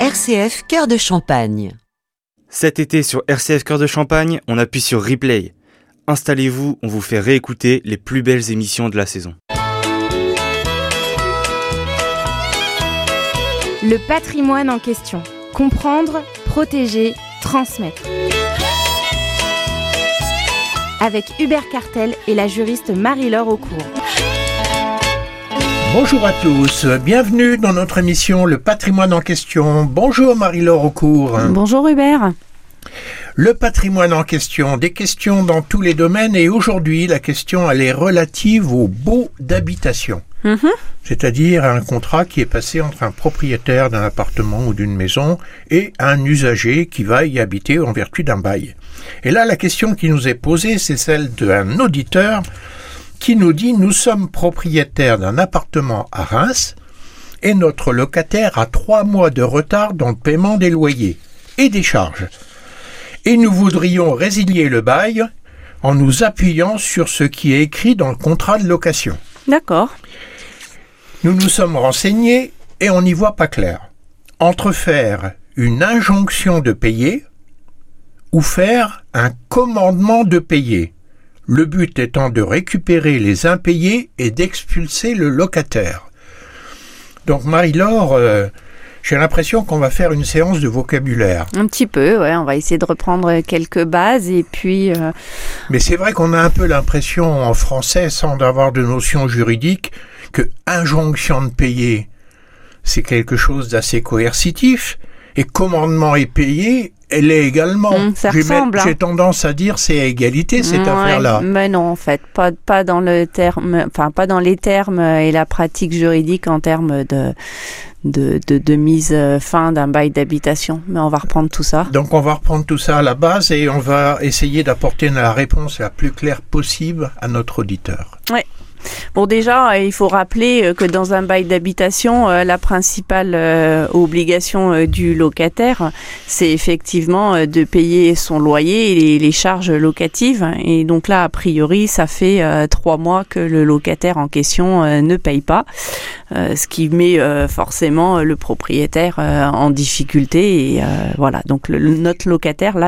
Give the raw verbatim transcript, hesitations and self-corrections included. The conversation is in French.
R C F Cœur de Champagne. Cet été sur R C F Cœur de Champagne, on appuie sur Replay. Installez-vous, on vous fait réécouter les plus belles émissions de la saison. Le patrimoine en question. Comprendre, protéger, transmettre. Avec Hubert Cartel et la juriste Marie-Laure Aucourt. Bonjour à tous, bienvenue dans notre émission Le patrimoine en question. Bonjour Marie-Laure Aucourt. Bonjour Hubert. Le patrimoine en question, des questions dans tous les domaines et aujourd'hui la question elle est relative au baux d'habitation. Mmh. C'est-à-dire un contrat qui est passé entre un propriétaire d'un appartement ou d'une maison et un usager qui va y habiter en vertu d'un bail. Et là la question qui nous est posée c'est celle d'un auditeur qui nous dit « Nous sommes propriétaires d'un appartement à Reims et notre locataire a trois mois de retard dans le paiement des loyers et des charges. Et nous voudrions résilier le bail en nous appuyant sur ce qui est écrit dans le contrat de location. » D'accord. Nous nous sommes renseignés et on n'y voit pas clair. Entre faire une injonction de payer ou faire un commandement de payer. Le but étant de récupérer les impayés et d'expulser le locataire. Donc Marie-Laure, euh, j'ai l'impression qu'on va faire une séance de vocabulaire. Un petit peu, ouais, on va essayer de reprendre quelques bases et puis... Euh... Mais c'est vrai qu'on a un peu l'impression en français, sans avoir de notion juridique, que injonction de payer, c'est quelque chose d'assez coercitif, et commandement et payer... Elle est également. Mmh, ça j'ai, ressemble, j'ai hein. tendance à dire c'est à égalité cette ouais, affaire-là. Mais non, en fait, pas pas dans le terme, enfin pas dans les termes et la pratique juridique en termes de de de, de mise fin d'un bail d'habitation. Mais on va reprendre tout ça. Donc on va reprendre tout ça à la base et on va essayer d'apporter la réponse la plus claire possible à notre auditeur. Ouais. Bon, déjà, il faut rappeler que dans un bail d'habitation, la principale euh, obligation euh, du locataire, c'est effectivement euh, de payer son loyer et les, les charges locatives. Et donc là, a priori, ça fait euh, trois mois que le locataire en question euh, ne paye pas, euh, ce qui met euh, forcément le propriétaire euh, en difficulté. Et euh, voilà, donc le, notre locataire, là,